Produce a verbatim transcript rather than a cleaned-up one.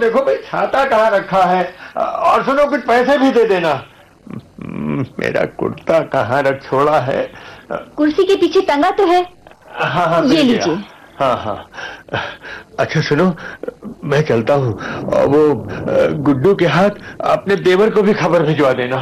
देखो भाई छाता कहाँ रखा है, और सुनो कुछ पैसे भी दे देना। मेरा कुर्ता कहाँ रख छोड़ा है? कुर्सी के पीछे टंगा तो है। हाँ हाँ ये लीजिए। हाँ हाँ। अच्छा सुनो, मैं चलता हूँ, वो गुड्डू के हाथ अपने देवर को भी खबर भिजवा देना।